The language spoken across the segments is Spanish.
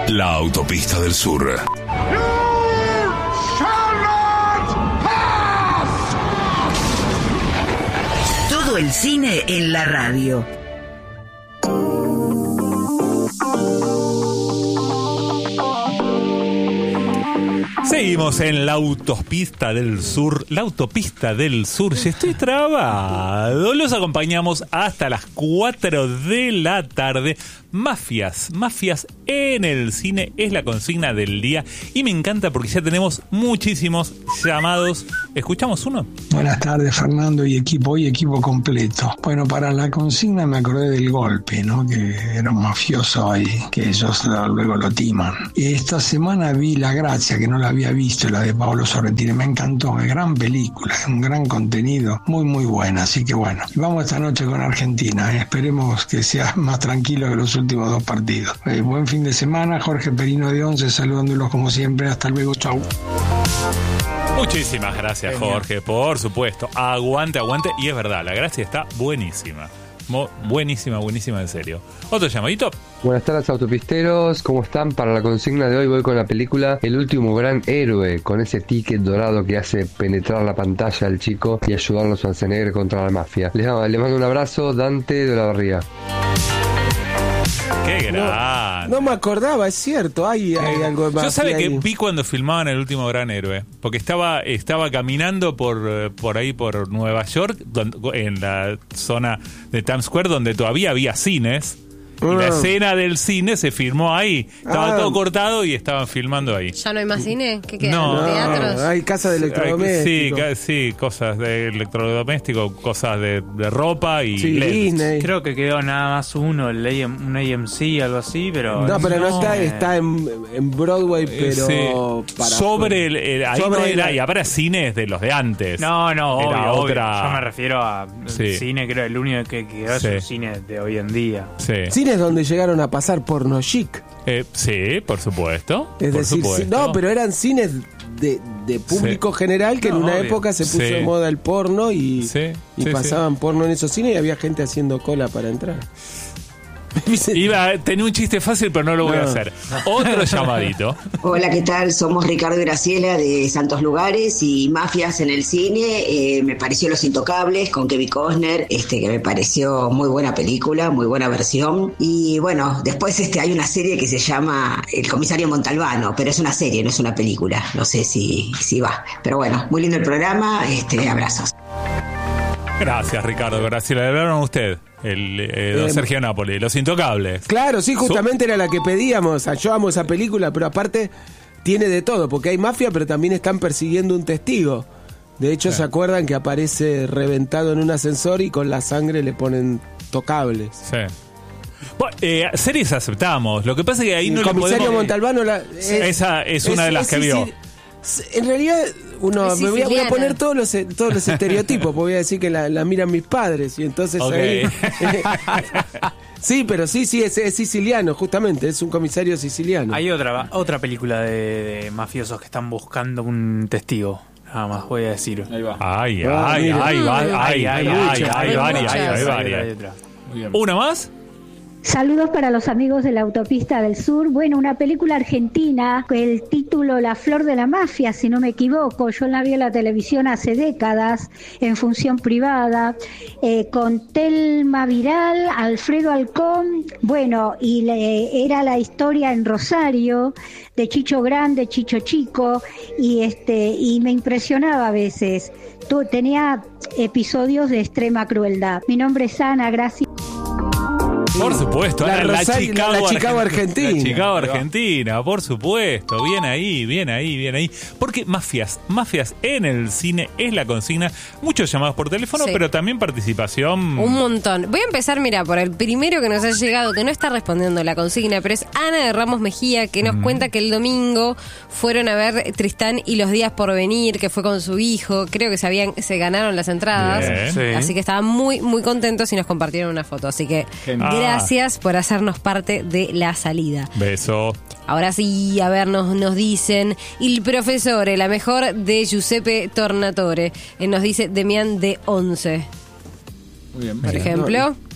La autopista del sur. Todo el cine en la radio. Seguimos en la autopista del sur. La autopista del sur. Si estoy trabado. Los acompañamos hasta las 4 de la tarde. Mafias en el cine es la consigna del día. Y me encanta porque ya tenemos muchísimos llamados. ¿Escuchamos uno? Buenas tardes, Fernando y equipo. Hoy equipo completo. Bueno, para la consigna me acordé del golpe, ¿no? Que era un mafioso ahí, que ellos luego lo timan. Y esta semana vi La Gracia, que no la había visto, la de Paolo Sorrentino. Me encantó, es gran película, un gran contenido, muy muy buena. Así que bueno, vamos esta noche con Argentina. Esperemos que sea más tranquilo que los últimos 2 partidos. Buen fin de semana. Jorge Perino de 11, saludándolos como siempre. Hasta luego, chau. Muchísimas gracias, Jorge, por supuesto. Aguante. Y es verdad, La Gracia está buenísima. Buenísima, en serio. Otro llamadito. Buenas tardes, autopisteros. ¿Cómo están? Para la consigna de hoy voy con la película El último gran héroe, con ese ticket dorado que hace penetrar la pantalla al chico y ayudarlo a Schwarzenegger contra la mafia. Les mando un abrazo, Dante de la Barría. ¡Qué grande! No me acordaba, es cierto, hay algo más. Yo sabía que vi cuando filmaban El último gran héroe, porque estaba caminando por ahí, por Nueva York, en la zona de Times Square, donde todavía había cines. Y la escena del cine se filmó ahí. Estaba todo cortado y estaban filmando ahí. ¿Ya no hay más cine? ¿Qué queda? No. ¿Teatros? Hay casas de electrodomésticos. Sí, cosas de electrodomésticos, cosas de ropa y Disney. Creo que quedó nada más un AMC, algo así, pero... No, pero no está en Broadway, pero... Y habrá cines de los de antes. No, obvio. Otra... Yo me refiero a cine, creo, el único que quedó es un cine de hoy en día. Sí. Cines donde llegaron a pasar porno chic. Sí, por supuesto. Es decir, no, pero eran cines de público general que en una época se puso de moda el porno y pasaban porno en esos cines y había gente haciendo cola para entrar. Tenía un chiste fácil, pero no lo voy a hacer. Otro llamadito. Hola, ¿qué tal? Somos Ricardo y Graciela de Santos Lugares y Mafias en el cine. Me pareció Los Intocables con Kevin Costner, que me pareció muy buena película, muy buena versión. Y bueno, después hay una serie que se llama El Comisario Montalbano, pero es una serie, no es una película. No sé si va. Pero bueno, muy lindo el programa. Abrazos. Gracias, Ricardo. Gracias. Le hablaron a usted, don Sergio Napoli, Los Intocables. Claro, sí, justamente era la que pedíamos. Yo amo esa película, pero aparte tiene de todo, porque hay mafia, pero también están persiguiendo un testigo. De hecho, ¿se acuerdan que aparece reventado en un ascensor y con la sangre le ponen tocables? Sí. Bueno, series aceptamos. Lo que pasa es que ahí no le podemos... El Comisario Montalbano... Esa es una de las que vio. En realidad, me voy a poner todos los estereotipos, porque voy a decir que la miran mis padres, y entonces ahí... Sí, pero sí, es siciliano, justamente, es un comisario siciliano. Hay otra película de mafiosos que están buscando un testigo. Nada más voy a decir. Ahí va. Hay varias. ¿Una más? Saludos para los amigos de la Autopista del Sur. Bueno, una película argentina, el título La Flor de la Mafia, si no me equivoco. Yo la vi en la televisión hace décadas, en función privada, con Telma Viral, Alfredo Alcón. Bueno, y era la historia en Rosario de Chicho Grande, Chicho Chico, y me impresionaba a veces. Tenía episodios de extrema crueldad. Mi nombre es Ana, gracias. Por supuesto, la Chicago Argentina. La Chicago Argentina, por supuesto. Bien ahí. Porque mafias en el cine es la consigna. Muchos llamados por teléfono, pero también participación. Un montón. Voy a empezar, por el primero que nos ha llegado, que no está respondiendo la consigna, pero es Ana de Ramos Mejía, que nos cuenta que el domingo fueron a ver Tristán y los días por venir, que fue con su hijo. Creo que se ganaron las entradas. Así que estaban muy, muy contentos y nos compartieron una foto. Así que gracias por hacernos parte de la salida. Beso. Ahora sí, a ver, nos dicen Il Profesore, la mejor de Giuseppe Tornatore. Nos dice Demián de 11. Muy bien. Por ejemplo.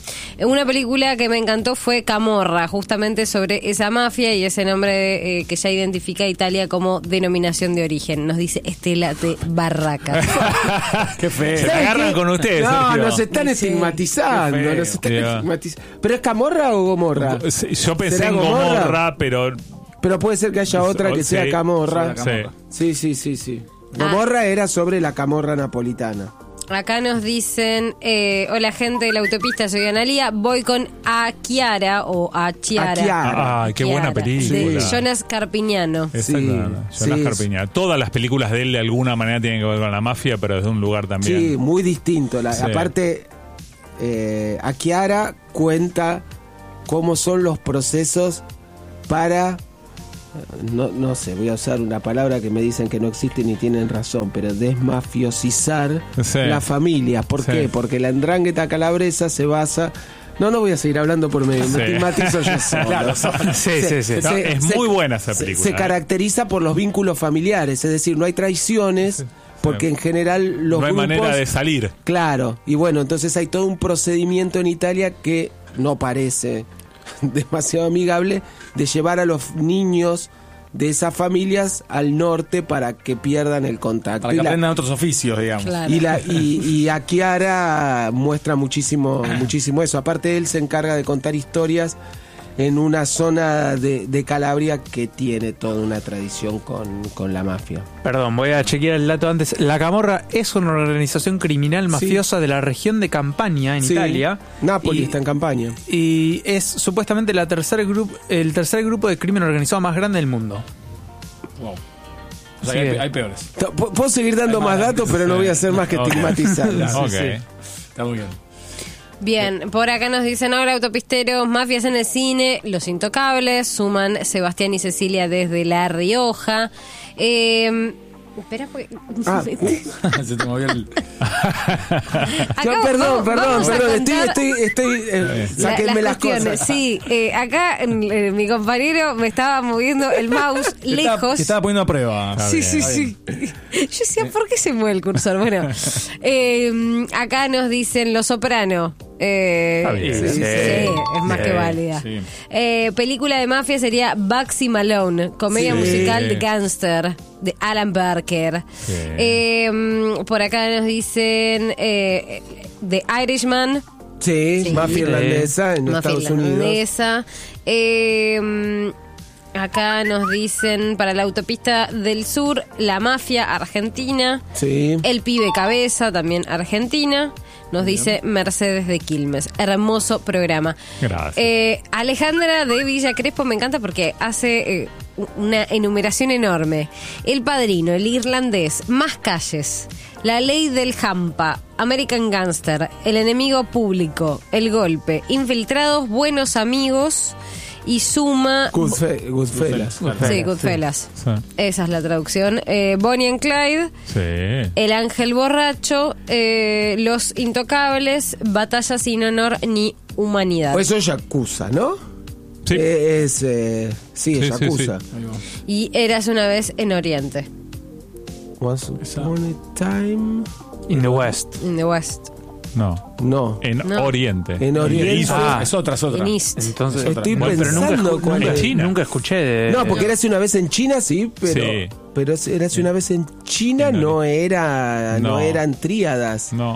Una película que me encantó fue Camorra, justamente sobre esa mafia y ese nombre que ya identifica a Italia como denominación de origen. Nos dice Estela de Barracas. Qué feo. Se agarran con ustedes, No, Sergio. nos están estigmatizando. Qué feo. Nos están estigmatizando. ¿Pero es Camorra o Gomorra? Yo pensé ¿Será en Gomorra, pero... Pero puede ser que haya otra que sea Camorra. Sí. Sí. Gomorra era sobre la camorra napolitana. Acá nos dicen, hola gente de la autopista, soy Analía, voy con Achiara o Achiara. Ay, qué buena película. De Jonas Carpignano. Exacto, Jonas Carpignano. Todas las películas de él de alguna manera tienen que ver con la mafia, pero desde un lugar también. Sí, muy distinto. Aparte, Achiara cuenta cómo son los procesos para... No sé, voy a usar una palabra que me dicen que no existe ni tienen razón, pero desmafiosizar la familia. ¿Por qué? Porque la Ndrangheta calabresa se basa... No voy a seguir hablando por medio, me estigmatizo yo solo. Claro, es muy buena esa película. Se caracteriza por los vínculos familiares, es decir, no hay traiciones, porque en general los no hay grupos... manera de salir. Claro, y bueno, entonces hay todo un procedimiento en Italia que no parece demasiado amigable, de llevar a los niños de esas familias al norte para que pierdan el contacto. Para que aprendan otros oficios, digamos. Claro. Y Achiara muestra muchísimo eso. Aparte, él se encarga de contar historias en una zona de Calabria que tiene toda una tradición con la mafia. Perdón, voy a chequear el dato antes. La Camorra es una organización criminal mafiosa de la región de Campania, en Italia. Nápoli está en Campania. Y es supuestamente el tercer grupo de crimen organizado más grande del mundo. Wow. O sea, hay peores. Puedo seguir dando más datos, pero no voy a hacer más que estigmatizar. Está muy bien. Bien, por acá nos dicen ahora autopisteros, mafias en el cine, Los Intocables, suman Sebastián y Cecilia desde La Rioja. Espera, pues... Se te movió el... Perdón, estoy sáquenme las cosas. Sí, acá mi compañero me estaba moviendo el mouse lejos. Te estaba poniendo a prueba. Sí. Yo decía, ¿por qué se mueve el cursor? Bueno, acá nos dicen Los Soprano. Es más que válida. Sí. Película de mafia sería Bugsy Malone, comedia musical de Gangster, de Alan Barker. Por acá nos dicen The Irishman. Sí, mafia irlandesa en Estados Unidos. Acá nos dicen para la autopista del sur, La Mafia, Argentina. Sí. El Pibe Cabeza, también Argentina. Nos dice Mercedes de Quilmes. Hermoso programa. Gracias. Alejandra de Villa Crespo me encanta porque hace una enumeración enorme. El Padrino, El Irlandés, Más Calles, La Ley del Hampa, American Gangster, El Enemigo Público, El Golpe, Infiltrados, Buenos Amigos... Y suma... Goodfellas. Sí, Goodfellas. Sí. Esa es la traducción. Bonnie and Clyde. Sí. El Ángel Borracho. Los Intocables. Batalla sin honor ni humanidad. Pues eso es Yakuza, ¿no? Sí. Es Yakuza. Sí. Y Eras una vez en Oriente. Once upon a time... In the West. In the West. No. En Oriente. En Oriente. Es otra. En East. Entonces, estoy pensando en China. Nunca escuché de... No, porque Érase una vez en China, sí, pero Érase una vez en China no eran tríadas. No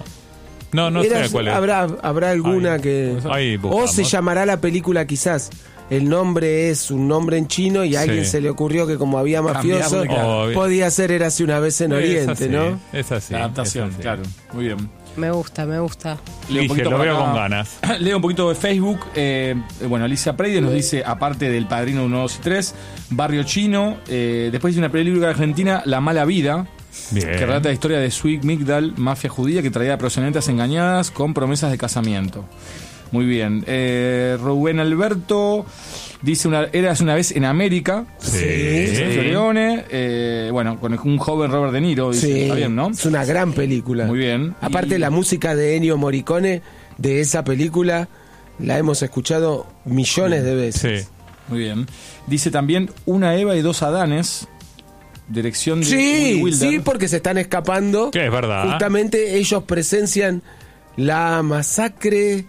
sé cuál es. Habrá alguna que... O se llamará la película quizás. El nombre es un nombre en chino y a alguien se le ocurrió que como había mafioso, podía ser Érase una vez en Oriente, ¿no? Es así. La adaptación, claro. Muy bien. Me gusta. Dije, lo veo con ganas. Leo un poquito de Facebook. Alicia Preyes nos dice, aparte del Padrino 1, 2 y 3, Barrio Chino. Después dice una película argentina, La Mala Vida. Bien. Que relata la historia de Swig Migdal, mafia judía que traía a proxenetas engañadas con promesas de casamiento. Muy bien. Rubén Alberto dice Eras una vez en América. Sí. Sergio Leone. Con un joven Robert De Niro. Dice, está bien, ¿no? Es una gran película. Muy bien. Aparte, la música de Ennio Morricone de esa película la hemos escuchado millones de veces. Sí. Muy bien. Dice también Una Eva y dos Adanes. Dirección de Willy Wilder. Sí, porque se están escapando. Que es verdad. Justamente ellos presencian la masacre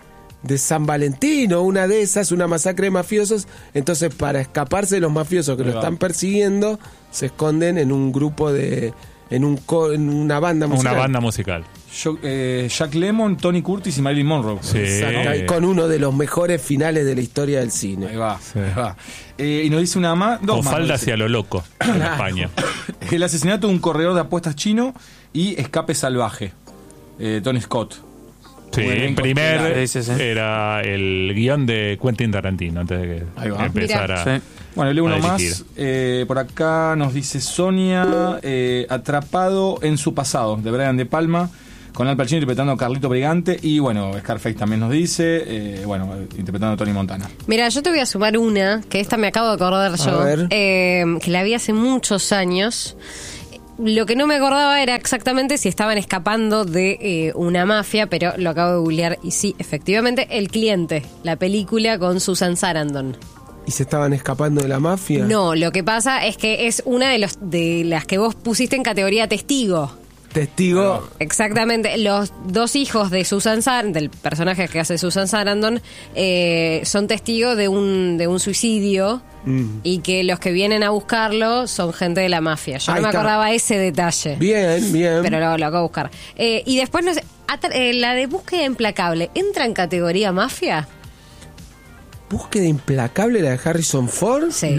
San Valentín o una de esas, una masacre de mafiosos. Entonces, para escaparse de los mafiosos que lo están persiguiendo, se esconden en un grupo en una banda musical. Una banda musical. Jack Lemmon, Tony Curtis y Marilyn Monroe. Sí. Exacto, con uno de los mejores finales de la historia del cine. Ahí va. Y nos dice una más. Con falda hacia lo loco en España. El asesinato de un corredor de apuestas chino y Escape salvaje. Tony Scott. Sí, el primer era el guión de Quentin Tarantino antes de que empezara. Sí. Bueno, leo uno más. Por acá nos dice Sonia, Atrapado en su pasado, de Brian De Palma, con Al Pacino interpretando a Carlito Brigante. Y bueno, Scarface también nos dice, interpretando a Tony Montana. Mira, yo te voy a sumar una, que esta me acabo de acordar yo, que la vi hace muchos años. Lo que no me acordaba era exactamente si estaban escapando de una mafia, pero lo acabo de googlear y sí, efectivamente, El Cliente, la película con Susan Sarandon. ¿Y se estaban escapando de la mafia? No, lo que pasa es que es una de las que vos pusiste en categoría testigo. Testigo. Exactamente. Los dos hijos de Susan Sarandon, del personaje que hace Susan Sarandon, son testigos de un suicidio y que los que vienen a buscarlo son gente de la mafia. Yo no me acordaba ese detalle. Bien, bien. Pero lo acabo de buscar. Y después, no sé, la de Búsqueda Implacable, ¿entra en categoría mafia? ¿Búsqueda Implacable, la de Harrison Ford? Sí.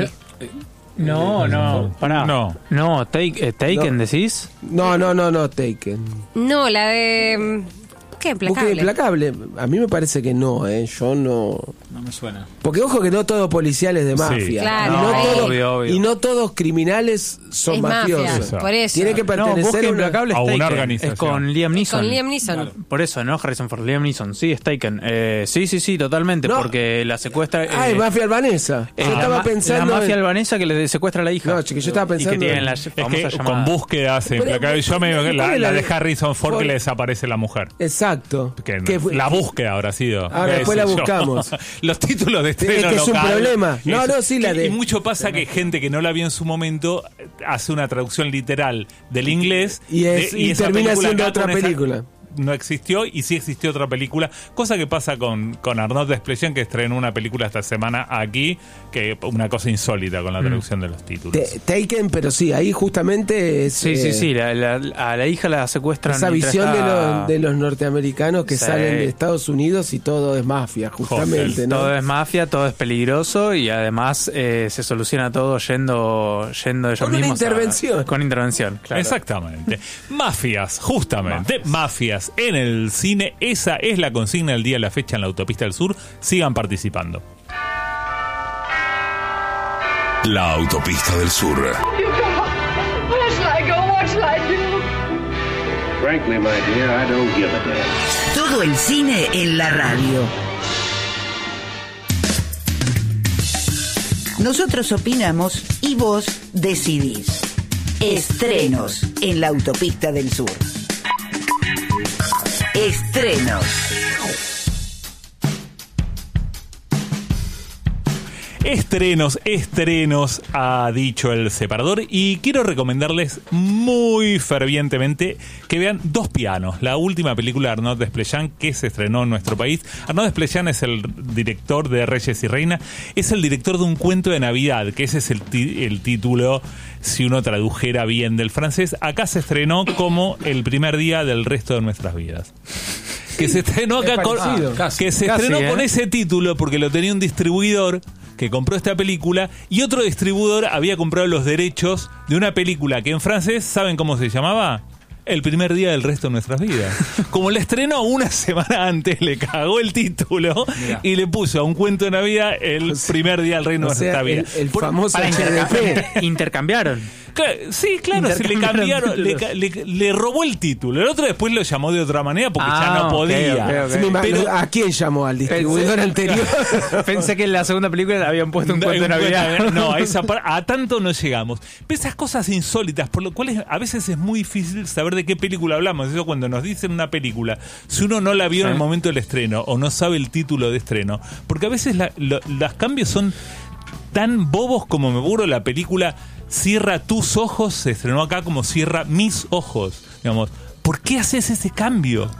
No, pará. No, Taken, No. ¿decís? No, Taken. No, la de... ¿Qué? Búsqueda Implacable. A mí me parece que no, yo no... No me suena. Porque ojo que no todos policiales de Sí. mafia. Claro, obvio. Y no todos criminales son Es mafiosos. mafia, por eso. Tiene que pertenecer Búsqueda Implacable a es una Taken. organización. Es con Liam Neeson. Con Liam Neeson. Claro. Por eso, ¿no? Harrison Ford, Liam Neeson. Sí, es Taken. Sí, totalmente. No. Porque la secuestra... Es mafia albanesa. Yo estaba pensando... La mafia en- albanesa que le secuestra a la hija. No, chico, yo estaba pensando Y que tienen en- la Es famosa que llamada... con búsquedas implacables. Yo me digo que la de Harrison Ford que le desaparece la mujer. Exacto. Que Que fue- la búsqueda habrá sido. Ahora después la Qué sé yo. buscamos. Los títulos de estreno Es que es un local. problema. No, sí, la de... Y mucho pasa que gente que no la vio en su momento hace una traducción literal del inglés Y esa termina película siendo acá otra con esa- película. No existió y sí existió otra película, cosa que pasa con Arnaud Desplechin, que estrenó una película esta semana aquí, que una cosa insólita con la traducción de los títulos. Taken, pero sí, ahí justamente es... Sí. A la hija la secuestran. Esa mientras visión está- de los norteamericanos que Sí. salen de Estados Unidos y todo es mafia, justamente, ¿no? Todo es mafia, todo es peligroso y además se soluciona todo yendo ellos Con una mismos. intervención. Con intervención, claro. Exactamente. Mafias, justamente. Mafias en el cine. Esa es la consigna del día de la fecha en la Autopista del Sur. Sigan participando. La Autopista del Sur. Frankly, my dear, I don't give a damn. Todo el cine en la radio. Nosotros opinamos y vos decidís. Estrenos en la Autopista del Sur. Estrenos. Estrenos, ha dicho el separador, y quiero recomendarles muy fervientemente que vean Dos Pianos, la última película de Arnaud Desplechin que se estrenó en nuestro país. Arnaud Desplechin es el director de Reyes y Reina, es el director de Un cuento de Navidad, que ese es el título si uno tradujera bien del francés. Acá se estrenó como El primer día del resto de nuestras vidas. Que se estrenó acá con ese título porque lo tenía un distribuidor que compró esta película y otro distribuidor había comprado los derechos de una película que en francés, ¿saben cómo se llamaba? El primer día del resto de nuestras vidas. Como la estrenó una semana antes, le cagó el título y le puso a Un cuento de Navidad el primer día del reino de nuestra vida. El famoso Para HDP. Intercambiaron. Sí, claro, se le cambiaron, le robó el título. El otro después lo llamó de otra manera porque ya no podía. Sí, pero, ¿a quién llamó? ¿Al distribuidor anterior? Pensé que en la segunda película le habían puesto Un cuento de Navidad. No, a tanto no llegamos. Pero esas cosas insólitas, por lo cual a veces es muy difícil saber de qué película hablamos. Eso cuando nos dicen una película, si uno no la vio en el momento del estreno o no sabe el título de estreno, porque a veces los cambios son tan bobos como me burro la película Cierra tus ojos, se estrenó acá como Cierra mis ojos. Digamos, ¿por qué haces ese cambio?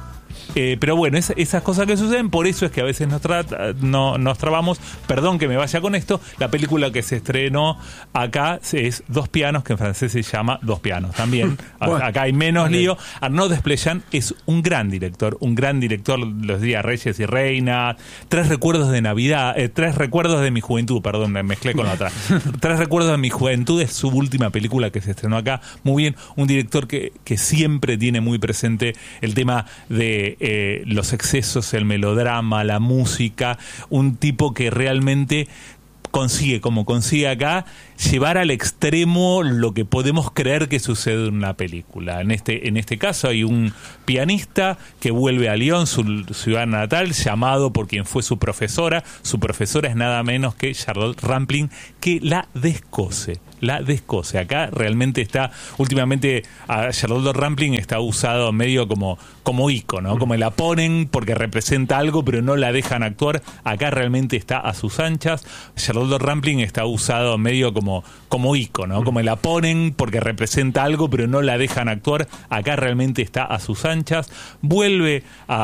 Pero bueno, esas cosas que suceden, por eso es que a veces nos trabamos. Perdón que me vaya con esto. La película que se estrenó acá es Dos pianos, que en francés se llama Dos pianos también. Bueno, acá hay menos lío. Arnaud Desplein es un gran director, Los días Reyes y Reinas, Tres recuerdos de Navidad, Tres recuerdos de mi juventud, perdón, me mezclé con otra. Tres recuerdos de mi juventud es su última película que se estrenó acá. Muy bien, un director que siempre tiene muy presente el tema de los excesos, el melodrama, la música, un tipo que realmente consigue, como consigue acá, llevar al extremo lo que podemos creer que sucede en una película. En este caso hay un pianista que vuelve a Lyon, su ciudad natal, llamado por quien fue su profesora. Su profesora es nada menos que Charlotte Rampling, que la descose. Acá realmente está, últimamente a Charlotte Rampling está usado medio como ícono, ¿no? Como la ponen porque representa algo pero no la dejan actuar. Acá realmente está a sus anchas. Charlotte Rampling está usado medio como ícono, ¿no? Como la ponen porque representa algo pero no la dejan actuar. Acá realmente está a sus anchas. Vuelve a